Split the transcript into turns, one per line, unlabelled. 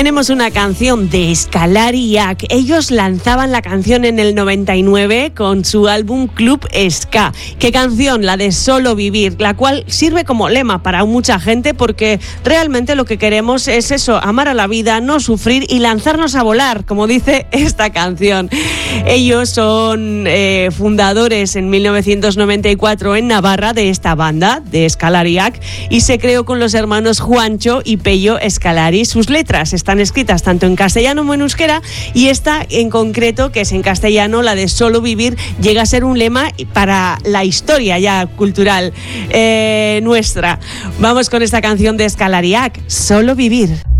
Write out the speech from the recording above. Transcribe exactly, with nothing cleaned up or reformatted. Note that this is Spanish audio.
tenemos una canción de Escalariac. Ellos lanzaban la canción en el noventa y nueve con su álbum Club Ska. ¿Qué canción? La de Solo Vivir, la cual sirve como lema para mucha gente porque realmente lo que queremos es eso, amar a la vida, no sufrir y lanzarnos a volar, como dice esta canción. Ellos son eh, fundadores en mil novecientos noventa y cuatro en Navarra de esta banda, de Escalariac, y se creó con los hermanos Juancho y Pello Escalari. Sus letras están escritas tanto en castellano como en euskera, y esta en concreto, que es en castellano, la de Solo Vivir, llega a ser un lema para la historia ya cultural eh, nuestra. Vamos con esta canción de Escalariac, Solo Vivir.